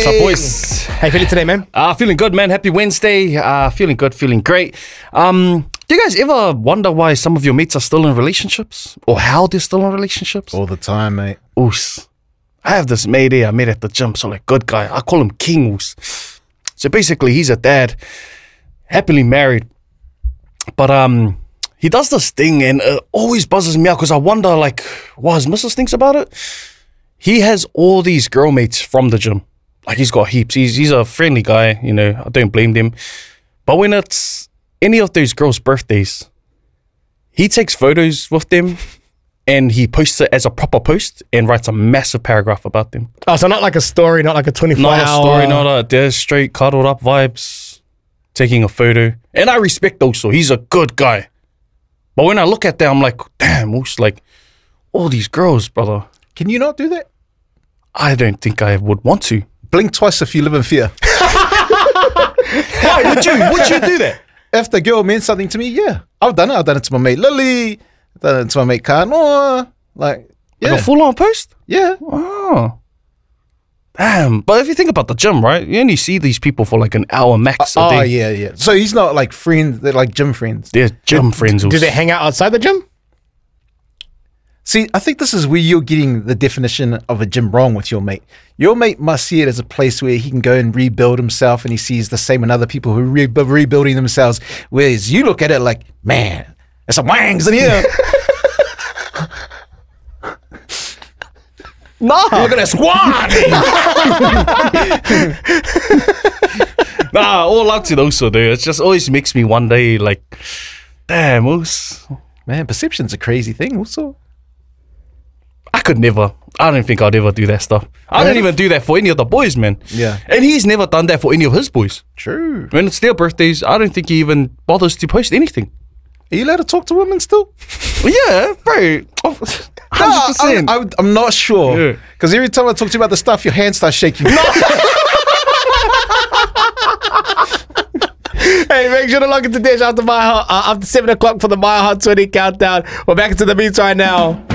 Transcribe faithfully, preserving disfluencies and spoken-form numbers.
What's up, boys? How you feeling today, man? Uh, feeling good, man. Happy Wednesday. Uh, feeling good, feeling great. Um, do you guys ever wonder why some of your mates are still in relationships? Or how they're still in relationships? All the time, mate. Oos. I have this mate here I met at the gym, so like, good guy. I call him King Oos. So basically, he's a dad, happily married. But um, he does this thing and it always buzzes me out because I wonder, like, what his missus thinks about it. He has all these girl mates from the gym. Like, he's got heaps. He's, he's a friendly guy, you know. I don't blame them. But when it's any of those girls' birthdays, he takes photos with them and he posts it as a proper post and writes a massive paragraph about them. Oh, so not like a story, not like a twenty-four hour... Not a story, not a... They're straight cuddled up vibes, taking a photo. And I respect also. He's a good guy. But when I look at that, I'm like, damn, it's like, all these girls, brother. Can you not do that? I don't think I would want to. Blink twice if you live in fear. Why would you? Would you do that? If the girl meant something to me, yeah. I've done it. I've done it to my mate Lily. I've done it to my mate Kanoa. Like, yeah. Like a full-on post? Yeah. Oh. Damn. But if you think about the gym, right? You only see these people for like an hour max a Oh, day. yeah, yeah. So he's not like friends. They're like gym friends. They're gym friends. Do they hang out outside the gym? See, I think this is where you're getting the definition of a gym wrong with your mate. Your mate must see it as a place where he can go and rebuild himself, and he sees the same in other people who are re rebuilding themselves, whereas you look at it like, man, there's some wangs in here. Nah. Look at that squad. Nah, all out to those, so dude. It just always makes me one day like, damn, what's... Man, perception's a crazy thing also. I could never. I don't think I'd ever do that stuff. I don't even do that for any of the boys, man. Yeah. And he's never done that for any of his boys. True. When it's their birthdays, I don't think he even bothers to post anything. Are you allowed to talk to women still? Well, yeah, bro. one hundred percent. No, I'm, I'm, I'm not sure. Because Yeah. every time I talk to you about the stuff, your hand starts shaking. Hey, make sure to log into Dish after my heart, uh, after seven o'clock for the My Heart twenty countdown. We're back into the beats right now.